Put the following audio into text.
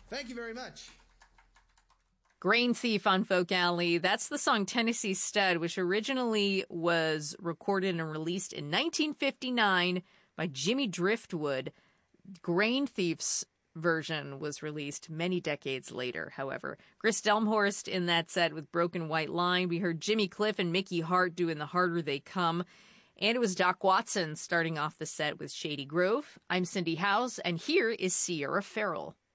Thank you very much. Grain Thief on Folk Alley. That's the song Tennessee Stud, which originally was recorded and released in 1959 by Jimmy Driftwood. Grain Thief's version was released many decades later, however. Chris Delmhorst in that set with Broken White Line. We heard Jimmy Cliff and Mickey Hart doing The Harder They Come. And it was Doc Watson starting off the set with Shady Grove. I'm Cindy Howes, and here is Sierra Farrell.